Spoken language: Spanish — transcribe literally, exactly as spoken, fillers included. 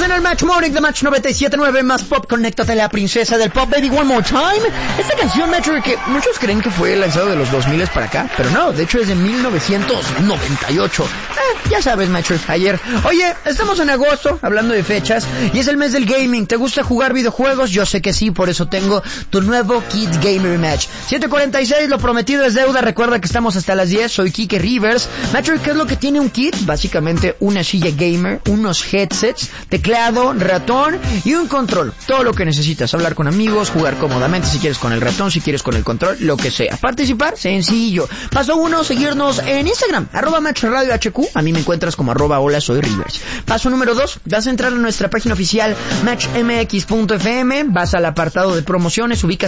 en el Match Morning de Match noventa y siete punto nueve más pop. Conéctate a la princesa del pop, baby, one more time. Esta canción, Metro, que muchos creen que fue lanzado de los dos mil para acá, pero no, de hecho es de mil novecientos noventa y ocho. Eh, ya sabes, Metro, ayer. Oye, estamos en agosto, hablando de fechas, y es el mes del gaming. ¿Te gusta jugar videojuegos? Yo sé que sí, por eso tengo tu nuevo Kit Gamer Match. siete cuarenta y seis, lo prometido es deuda. Recuerda que estamos hasta las diez. Soy Kike Rivers. Metro, ¿qué es lo que tiene un kit? Básicamente una silla gamer, unos headsets, teclado, ratón y un control. Todo lo que necesitas. Hablar con amigos, jugar cómodamente, si quieres con el ratón, si quieres con el control, lo que sea. Participar, sencillo. Paso uno, seguirnos en Instagram, arroba Match Radio H Q. A mí me encuentras como arroba hola soy Rivers. Paso número dos, vas a entrar a nuestra página oficial match m x punto f m, vas al apartado de promociones, ubicas